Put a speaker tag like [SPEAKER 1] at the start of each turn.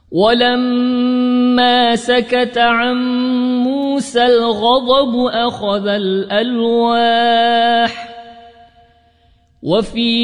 [SPEAKER 1] ولما سكت عن موسى الغضب أخذ الألواح وفي